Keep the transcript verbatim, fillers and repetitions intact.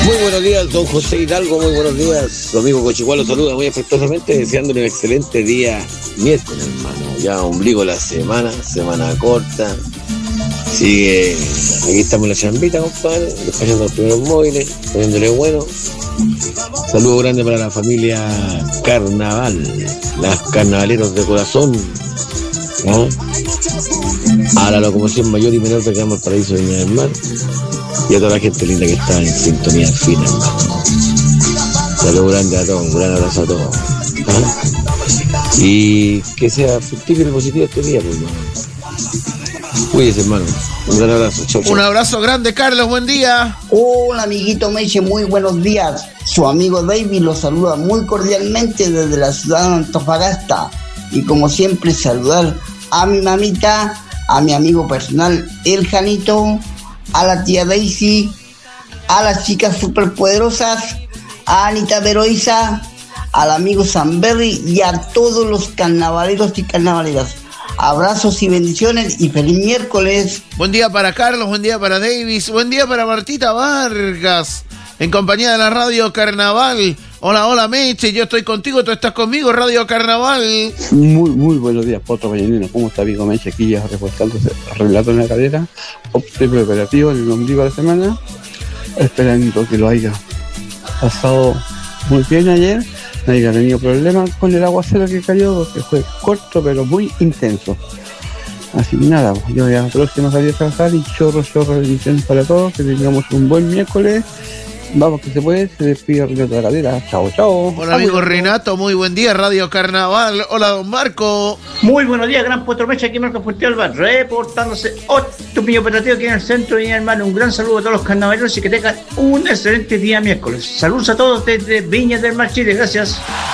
Muy buenos días, don José Hidalgo, muy buenos días. Su amigo Cochicuá lo saluda muy afectuosamente, deseándole un excelente día miércoles, hermano. Ya ombligo la semana, semana corta. Sigue, aquí estamos en la chambita, compadre, despachando los primeros móviles, poniéndole bueno. Saludo grande para la familia Carnaval, las carnavaleros de corazón, ¿no? A la locomoción mayor y menor de que vamos al paraíso de Viña del Mar. Y a toda la gente linda que está en sintonía fina, hermano. Saludos grande a todos, un gran abrazo a todos. ¿Ah? Y que sea fructífero y positivo este día, pues, hermano. Cuídese, hermano. Un gran abrazo. Chau, chau. Un abrazo grande, Carlos. Buen día. Hola, amiguito Meche. Muy buenos días. Su amigo David lo saluda muy cordialmente desde la ciudad de Antofagasta. Y como siempre, saludar a mi mamita, a mi amigo personal, el Janito, a la tía Daisy, a las chicas superpoderosas, a Anita Veroiza, al amigo Samberry y a todos los carnavaleros y carnavaleras. Abrazos y bendiciones y feliz miércoles. Buen día para Carlos, buen día para Davis, buen día para Martita Vargas, en compañía de la Radio Carnaval. Hola, hola Meche, yo estoy contigo, tú estás conmigo, Radio Carnaval. Muy, muy buenos días, Potro Vallenino. ¿Cómo está, amigo Meche? Aquí ya reportándose, relato en la cadera, triple operativo en el ombligo de la semana, esperando que lo haya pasado muy bien ayer, no haya tenido problemas con el aguacero que cayó, porque fue corto pero muy intenso. Así que nada, yo ya próximo salí a trabajar y chorro, chorro de bendiciones para todos, que tengamos un buen miércoles. Vamos que se puede, se despide Renato de la Cadera. Chao, chao. Hola, amigo Renato, muy buen día, Radio Carnaval. Hola, don Marco. Muy buenos días, gran Puerto Mecha, aquí Marco Fuentealba, reportándose otro millo operativo aquí en el centro de Viña del Mar. Un gran saludo a todos los carnavaleros y que tengan un excelente día miércoles. Saludos a todos desde Viña del Mar, Chile. Gracias.